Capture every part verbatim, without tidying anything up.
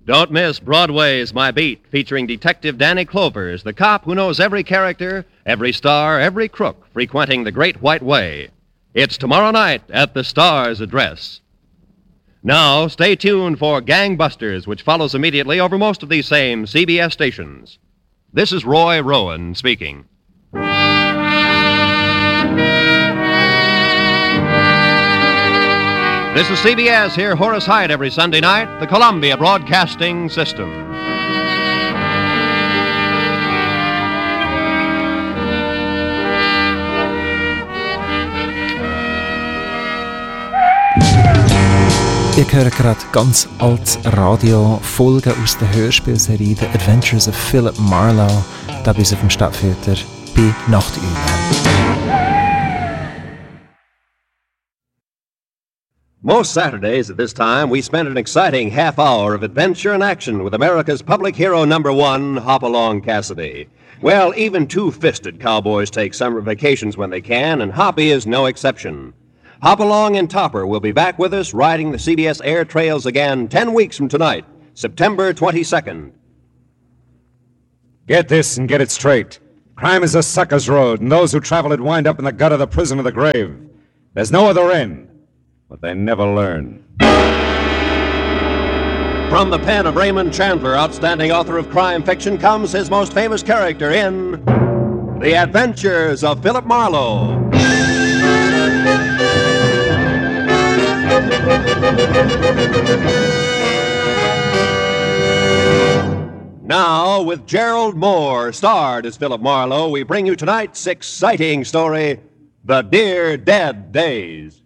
Don't miss Broadway's My Beat, featuring Detective Danny Clovers, the cop who knows every character, every star, every crook frequenting the Great White Way. It's tomorrow night at the Star's address. Now, stay tuned for Gangbusters, which follows immediately over most of these same C B S stations. This is Roy Rowan speaking. This is C B S. Hear Horace Hyde every Sunday night, the Columbia Broadcasting System. Ihr hört gerade ganz altes Radio, Folgen aus der Hörspielserie The Adventures of Philip Marlowe, da bis auf dem Stadtfilter bei Nachtüle. Most Saturdays at this time, we spend an exciting half hour of adventure and action with America's public hero number one, Hopalong Cassidy. Well, even two-fisted cowboys take summer vacations when they can, and Hoppy is no exception. Hopalong and Topper will be back with us riding the C B S air trails again ten weeks from tonight, September twenty-second. Get this and get it straight. Crime is a sucker's road, and those who travel it wind up in the gut of the prison or the grave. There's no other end, but they never learn. From the pen of Raymond Chandler, outstanding author of crime fiction, comes his most famous character in The Adventures of Philip Marlowe. Now, with Gerald Moore starred as Philip Marlowe, we bring you tonight's exciting story, The Dear Dead Days.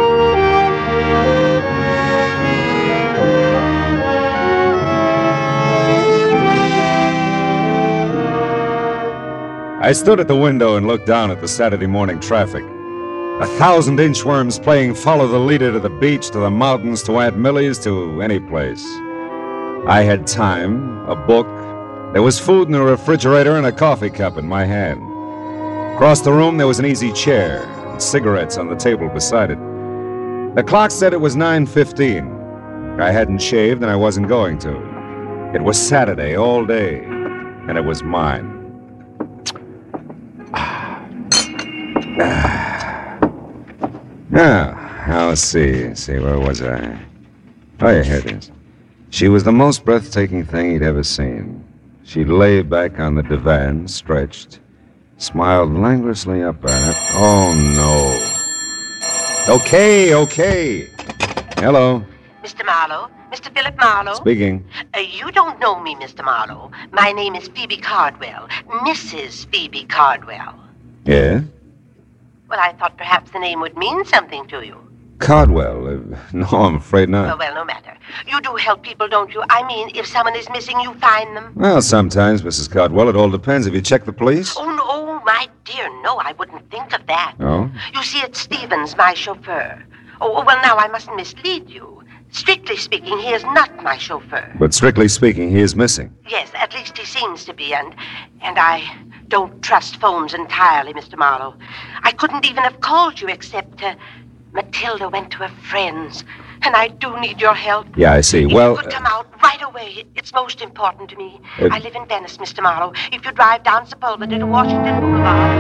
I stood at the window and looked down at the Saturday morning traffic. A thousand inchworms playing follow the leader to the beach, to the mountains, to Aunt Millie's, to any place. I had time, a book. There was food in the refrigerator and a coffee cup in my hand. Across the room, there was an easy chair and cigarettes on the table beside it. The clock said it was nine fifteen. I hadn't shaved and I wasn't going to. It was Saturday all day, and it was mine. Now, let's see. See, where was I? Oh, yeah, here it is. She was the most breathtaking thing he'd ever seen. She lay back on the divan, stretched, smiled languorously up at it. Oh, no. Okay, okay. Hello. Mister Marlowe? Mister Philip Marlowe? Speaking. Uh, you don't know me, Mister Marlowe. My name is Phoebe Cardwell. Missus Phoebe Cardwell. Yeah? Well, I thought perhaps the name would mean something to you. Cardwell? Uh, no, I'm afraid not. Oh, well, no matter. You do help people, don't you? I mean, if someone is missing, you find them. Well, sometimes, Missus Cardwell. It all depends. Have you checked the police? Oh, no, my dear, no, I wouldn't think of that. Oh? You see, it's Stevens, my chauffeur. Oh, well, now, I mustn't mislead you. Strictly speaking, he is not my chauffeur. But strictly speaking, he is missing. Yes, at least he seems to be, and and I don't trust phones entirely, Mister Marlowe. I couldn't even have called you except uh, Matilda went to her friend's, and I do need your help. Yeah, I see. If Well, you could come out right away. It's most important to me. Uh, I live in Venice, Mister Marlowe. If you drive down Sepulveda to Washington Boulevard.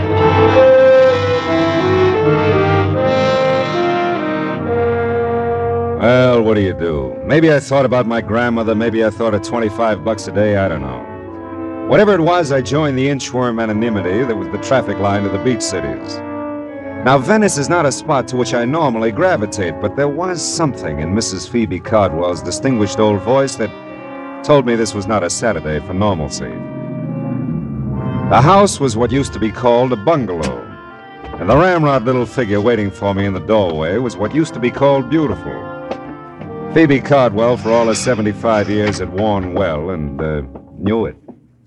Well, what do you do? Maybe I thought about my grandmother. Maybe I thought of twenty-five bucks a day. I don't know. Whatever it was, I joined the inchworm anonymity that was the traffic line to the beach cities. Now, Venice is not a spot to which I normally gravitate, but there was something in Missus Phoebe Cardwell's distinguished old voice that told me this was not a Saturday for normalcy. The house was what used to be called a bungalow, and the ramrod little figure waiting for me in the doorway was what used to be called beautiful. Phoebe Cardwell, for all her seventy-five years, had worn well and uh, knew it.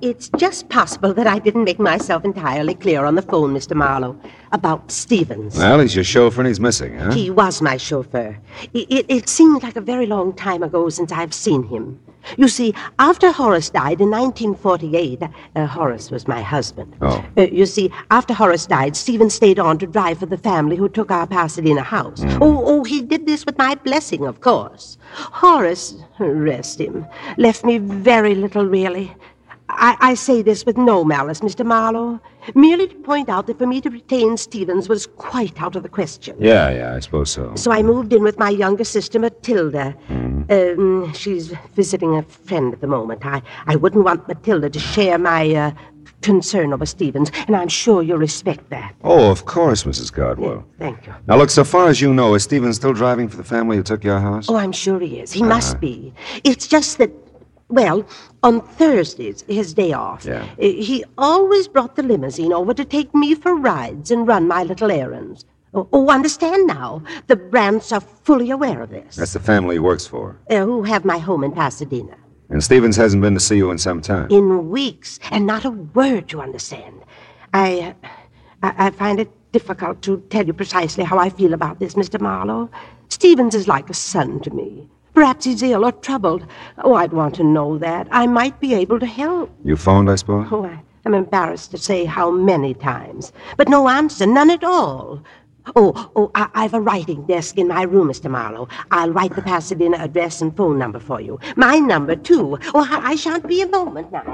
It's just possible that I didn't make myself entirely clear on the phone, Mister Marlowe, about Stevens. Well, he's your chauffeur and he's missing, huh? He was my chauffeur. It, it, it seemed like a very long time ago since I've seen him. You see, after Horace died in nineteen forty-eight, uh, Horace was my husband. Oh. Uh, you see, after Horace died, Stevens stayed on to drive for the family who took our Pasadena house. Mm. Oh, oh, he did this with my blessing, of course. Horace, rest him, left me very little, really. I, I say this with no malice, Mister Marlowe, merely to point out that for me to retain Stevens was quite out of the question. Yeah, yeah, I suppose so. So I moved in with my younger sister, Matilda. Mm. Um, she's visiting a friend at the moment. I, I wouldn't want Matilda to share my uh, concern over Stevens, and I'm sure you'll respect that. Oh, of course, Missus Cardwell. Thank you. Now, look, so far as you know, is Stevens still driving for the family who took your house? Oh, I'm sure he is. He uh-huh. must be. It's just that, well, on Thursdays, his day off, yeah. he always brought the limousine over to take me for rides and run my little errands. Oh, oh, understand now. The Brants are fully aware of this. That's the family he works for. Uh, who have my home in Pasadena. And Stevens hasn't been to see you in some time. In weeks, and not a word, you understand. I, I, I find it difficult to tell you precisely how I feel about this, Mister Marlowe. Stevens is like a son to me. Perhaps he's ill or troubled. Oh, I'd want to know that. I might be able to help. You phoned, I suppose? Oh, I, I'm embarrassed to say how many times. But no answer, none at all. Oh, oh, I, I've a writing desk in my room, Mister Marlowe. I'll write the Pasadena address and phone number for you. My number, too. Oh, I, I shan't be a moment now.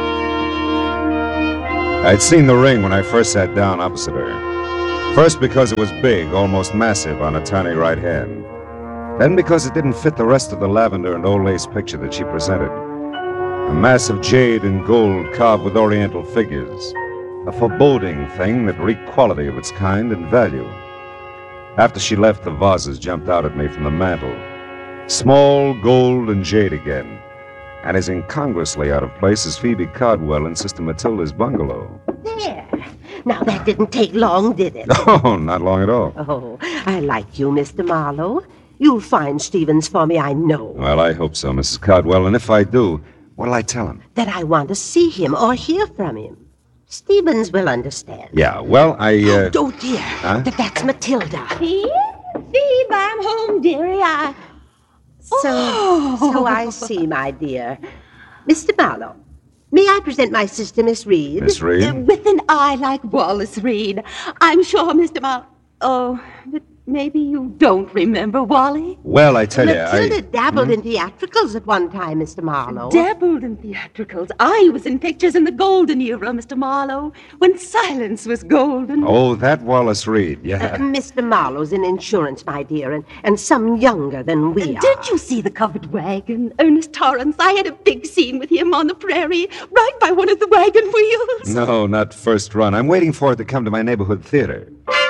I'd seen the ring when I first sat down opposite her. First because it was big, almost massive on her tiny right hand. Then because it didn't fit the rest of the lavender and old lace picture that she presented. A mass of jade and gold carved with oriental figures. A foreboding thing that reeked quality of its kind and value. After she left, the vases jumped out at me from the mantel. Small, gold, and jade again. And as incongruously out of place as Phoebe Cardwell and Sister Matilda's bungalow. There. Now, that didn't take long, did it? Oh, not long at all. Oh, I like you, Mister Marlowe. You'll find Stevens for me, I know. Well, I hope so, Missus Cardwell. And if I do, what'll I tell him? That I want to see him or hear from him. Stevens will understand. Yeah, well, I, uh... Oh, oh dear. Huh? That, that's Matilda. Phoebe? Phoebe, I'm home, dearie. I... So, oh. so I see, my dear. Mister Marlowe, may I present my sister, Miss Reed? Miss Reed? Uh, with an eye like Wallace Reed. I'm sure, Mister Marlowe... Oh, but maybe you don't remember Wally? Well, I tell you, Matilda I... dabbled hmm? in theatricals at one time, Mister Marlowe. Dabbled in theatricals. I was in pictures in the golden era, Mister Marlowe, when silence was golden. Oh, that Wallace Reed, yeah. Uh, Mister Marlowe's in insurance, my dear, and, and some younger than we Uh, are. Did you see the covered wagon? Ernest Torrance. I had a big scene with him on the prairie, right by one of the wagon wheels. No, not first run. I'm waiting for it to come to my neighborhood theater.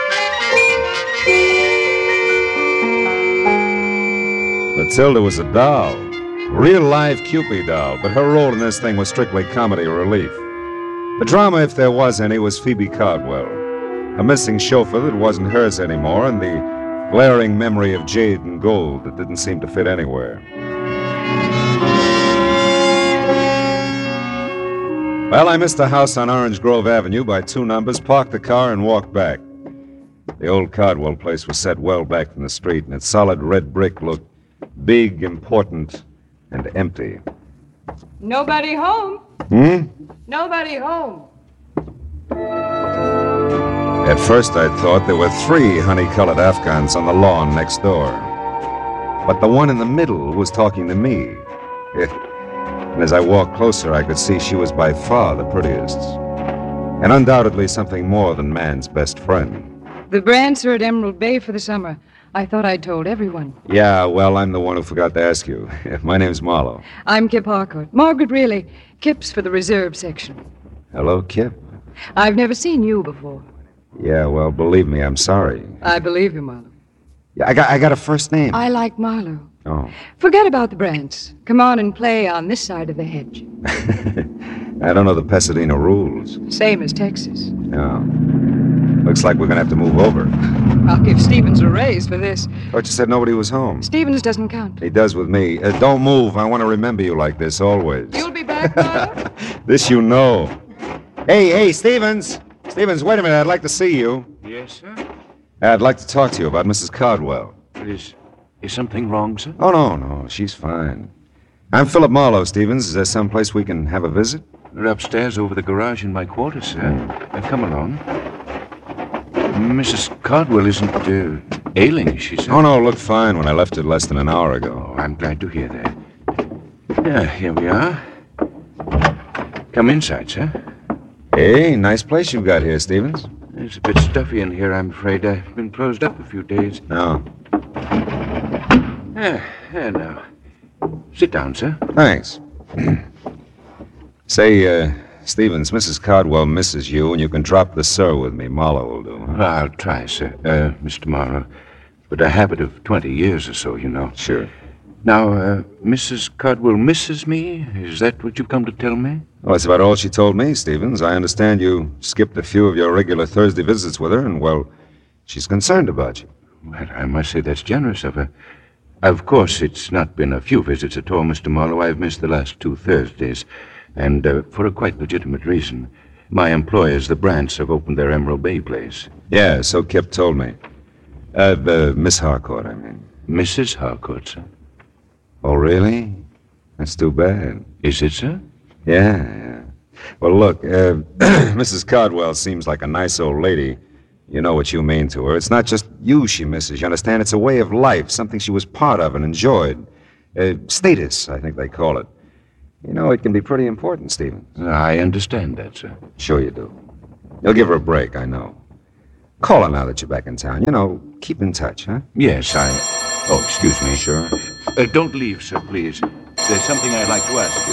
Matilda was a doll. Real live Cupid doll, but her role in this thing was strictly comedy relief. The drama, if there was any, was Phoebe Cardwell. A missing chauffeur that wasn't hers anymore, and the glaring memory of jade and gold that didn't seem to fit anywhere. Well, I missed the house on Orange Grove Avenue by two numbers, parked the car, and walked back. The old Cardwell place was set well back from the street, and its solid red brick looked big, important, and empty. Nobody home. Hmm? Nobody home. At first, I thought there were three honey-colored Afghans on the lawn next door. But the one in the middle was talking to me. And as I walked closer, I could see she was by far the prettiest. And undoubtedly something more than man's best friend. The Brants are at Emerald Bay for the summer. I thought I'd told everyone. Yeah, well, I'm the one who forgot to ask you. My name's Marlowe. I'm Kip Harcourt. Margaret Reilly. Kip's for the reserve section. Hello, Kip. I've never seen you before. Yeah, well, believe me, I'm sorry. I believe you, Marlowe. Yeah, I got, I got a first name. I like Marlowe. Oh. Forget about the Brants. Come on and play on this side of the hedge. I don't know the Pasadena rules. Same as Texas. No. Looks like we're going to have to move over. I'll give Stevens a raise for this. Thought you said nobody was home. Stevens doesn't count. He does with me. Uh, don't move. I want to remember you like this always. You'll be back back, Mother? This you know. Hey, hey, Stevens. Stevens, wait a minute. I'd like to see you. Yes, sir? I'd like to talk to you about Missus Cardwell. Is, is something wrong, sir? Oh, no, no. She's fine. I'm Philip Marlowe, Stevens. Is there some place we can have a visit? They're upstairs over the garage in my quarters, sir. Uh, come along. Missus Cardwell isn't uh, ailing, is she, sir? Oh, no, looked fine when I left it less than an hour ago. Oh, I'm glad to hear that. Yeah, here we are. Come inside, sir. Hey, nice place you've got here, Stevens. It's a bit stuffy in here, I'm afraid. I've been closed up a few days. No. Yeah, yeah, now. Sit down, sir. Thanks. Say, uh, Stevens, Missus Cardwell misses you, and you can drop the sir with me. Marlowe will do. Huh? Well, I'll try, sir, uh, Mister Marlowe. But a habit of twenty years or so, you know. Sure. Now, uh, Missus Cardwell misses me? Is that what you've come to tell me? Well, that's about all she told me, Stevens. I understand you skipped a few of your regular Thursday visits with her, and, well, she's concerned about you. Well, I must say that's generous of her. Of course, it's not been a few visits at all, Mister Marlowe. I've missed the last two Thursdays, and uh, for a quite legitimate reason. My employers, the Brants, have opened their Emerald Bay place. Yeah, so Kip told me. Uh, uh Miss Harcourt, I mean. Missus Harcourt, sir. Oh, really? That's too bad. Is it, sir? Yeah, yeah. Well, look, uh, Missus Cardwell seems like a nice old lady. You know what you mean to her. It's not just you she misses, you understand? It's a way of life, something she was part of and enjoyed. Uh, status, I think they call it. You know, it can be pretty important, Stephen. I understand that, sir. Sure you do. You'll give her a break, I know. Call her now that you're back in town. You know, keep in touch, huh? Yes, I... Oh, excuse me. Sure. Uh, don't leave, sir, please. There's something I'd like to ask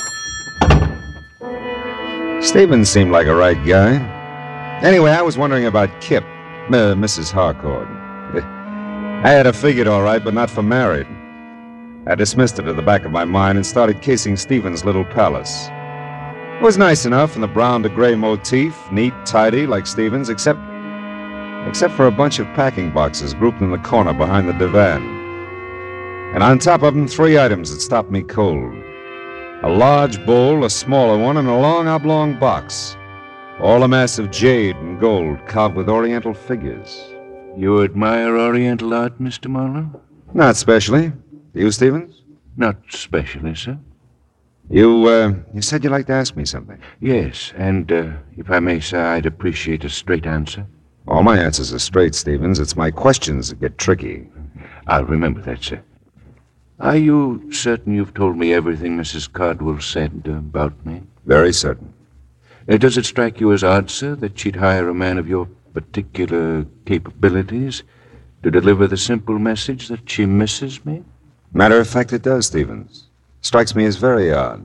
you. Stevens seemed like a right guy. Anyway, I was wondering about Kip, uh, Missus Harcourt. I had her figured all right, but not for married. I dismissed it to the back of my mind and started casing Stevens' little palace. It was nice enough in the brown to gray motif, neat, tidy, like Stevens, except... except for a bunch of packing boxes grouped in the corner behind the divan. And on top of them, three items that stopped me cold. A large bowl, a smaller one, and a long oblong box. All a mass of jade and gold carved with oriental figures. You admire Oriental art, Mister Marlowe? Not especially. Do you, Stevens? Not specially, sir. You, uh, you said you'd like to ask me something. Yes, and uh, if I may, sir, I'd appreciate a straight answer. All my answers are straight, Stevens. It's my questions that get tricky. I'll remember that, sir. Are you certain you've told me everything Missus Cardwell said about me? Very certain. Uh, does it strike you as odd, sir, that she'd hire a man of your particular capabilities to deliver the simple message that she misses me? Matter of fact, it does, Stevens. Strikes me as very odd.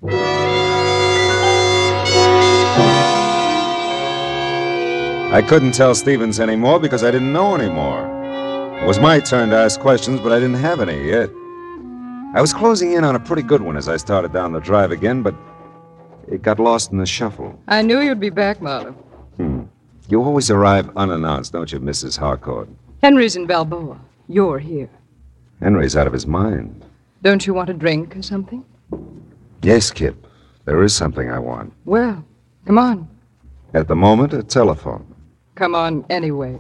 I couldn't tell Stevens anymore because I didn't know anymore. It was my turn to ask questions, but I didn't have any yet. I was closing in on a pretty good one as I started down the drive again, but it got lost in the shuffle. I knew you'd be back, Marlowe. Hmm. You always arrive unannounced, don't you, Missus Harcourt? Henry's in Balboa. You're here. Henry's out of his mind. Don't you want a drink or something? Yes, Kip. There is something I want. Well, come on. At the moment, a telephone. Come on anyway.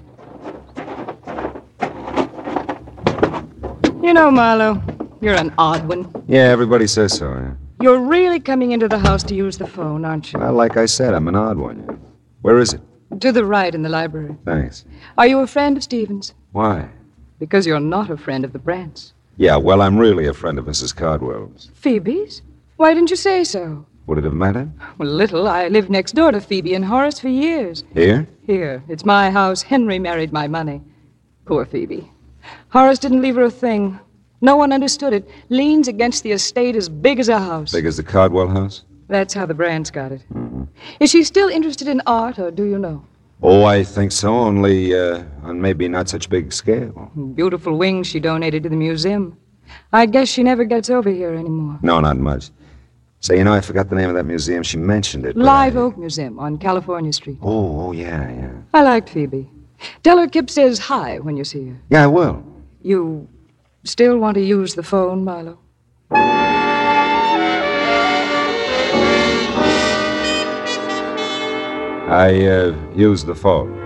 You know, Marlowe, you're an odd one. Yeah, everybody says so, yeah. You're really coming into the house to use the phone, aren't you? Well, like I said, I'm an odd one, yeah. Where is it? To the right in the library. Thanks. Are you a friend of Stevens? Why? Because you're not a friend of the Brants. Yeah, well, I'm really a friend of Missus Cardwell's. Phoebe's? Why didn't you say so? Would it have mattered? Well, little. I lived next door to Phoebe and Horace for years. Here? Here. It's my house. Henry married my money. Poor Phoebe. Horace didn't leave her a thing. No one understood it. Liens against the estate as big as a house. Big as the Cardwell house? That's how the Brants got it. Mm-hmm. Is she still interested in art, or do you know? Oh, I think so, only uh, on maybe not such big scale. Beautiful wings she donated to the museum. I guess she never gets over here anymore. No, not much. Say, you know, I forgot the name of that museum. She mentioned it. Live I... Oak Museum on California Street. Oh, oh, yeah, yeah. I liked Phoebe. Tell her Kip says hi when you see her. Yeah, I will. You still want to use the phone, Marlowe? I uh, used the phone.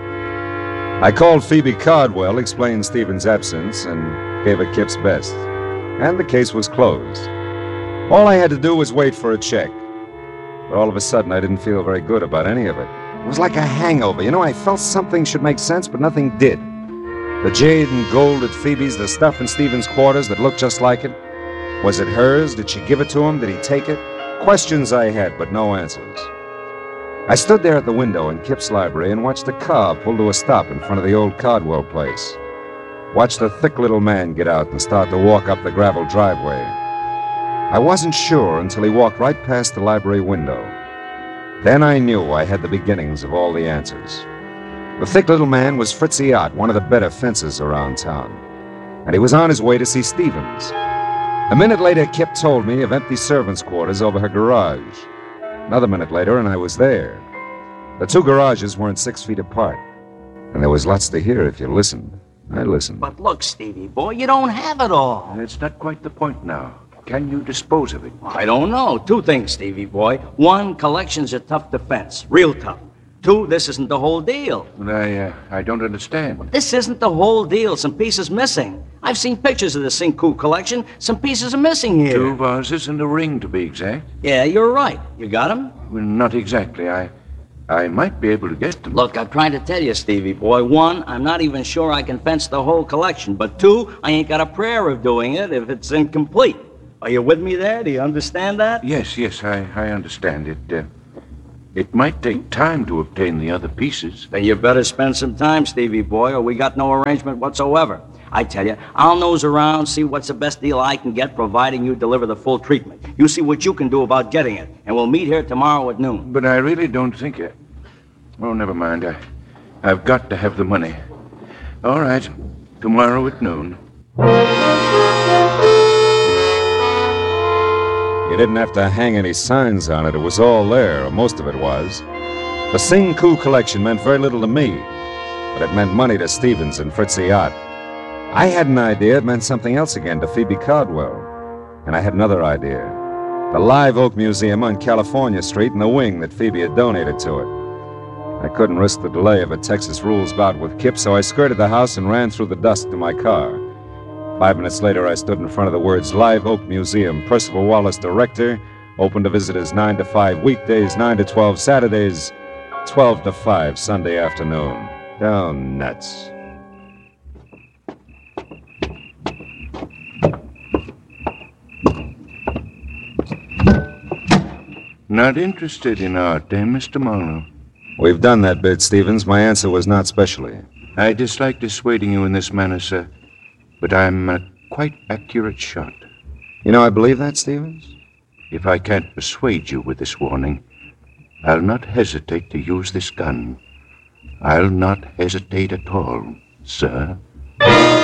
I called Phoebe Cardwell, explained Stephen's absence, and gave her Kip's best. And the case was closed. All I had to do was wait for a check. But all of a sudden, I didn't feel very good about any of it. It was like a hangover. You know, I felt something should make sense, but nothing did. The jade and gold at Phoebe's, the stuff in Stephen's quarters that looked just like it. Was it hers? Did she give it to him? Did he take it? Questions I had, but no answers. I stood there at the window in Kip's library and watched a car pull to a stop in front of the old Cardwell place. Watched a thick little man get out and start to walk up the gravel driveway. I wasn't sure until he walked right past the library window. Then I knew I had the beginnings of all the answers. The thick little man was Fritzy Ott, one of the better fencers around town. And he was on his way to see Stevens. A minute later, Kip told me of empty servants' quarters over her garage. Another minute later, and I was there. The two garages weren't six feet apart. And there was lots to hear if you listened. I listened. But look, Stevie boy, you don't have it all. That's not quite the point now. Can you dispose of it? I don't know. Two things, Stevie boy. One, collections are tough to fence. Real tough. Two, this isn't the whole deal. But I, uh, I don't understand. This isn't the whole deal. Some pieces missing. I've seen pictures of the Cinco collection. Some pieces are missing here. Two vases and a ring, to be exact. Yeah, you're right. You got them? Well, not exactly. I, I might be able to get them. Look, I'm trying to tell you, Stevie boy. One, I'm not even sure I can fence the whole collection. But two, I ain't got a prayer of doing it if it's incomplete. Are you with me there? Do you understand that? Yes, yes, I, I understand it. Uh, it might take time to obtain the other pieces. Then you better spend some time, Stevie boy, or we got no arrangement whatsoever. I tell you, I'll nose around, see what's the best deal I can get, providing you deliver the full treatment. You see what you can do about getting it, and we'll meet here tomorrow at noon. But I really don't think it. Oh, never mind. I, I've got to have the money. All right, tomorrow at noon. You didn't have to hang any signs on it. It was all there, or most of it was. The Cinco collection meant very little to me, but it meant money to Stevens and Fritzy Ott. I had an idea it meant something else again to Phoebe Cardwell. And I had another idea. The Live Oak Museum on California Street and the wing that Phoebe had donated to it. I couldn't risk the delay of a Texas rules bout with Kip, so I skirted the house and ran through the dusk to my car. Five minutes later, I stood in front of the words Live Oak Museum, Percival Wallace, director, open to visitors nine to five weekdays, nine to twelve Saturdays, twelve to five Sunday afternoon. Oh, nuts. Not interested in art, eh, Mister Marlowe? We've done that bit, Stevens. My answer was not specially. I dislike dissuading you in this manner, sir, but I'm a quite accurate shot. You know, I believe that, Stevens. If I can't persuade you with this warning, I'll not hesitate to use this gun. I'll not hesitate at all, sir.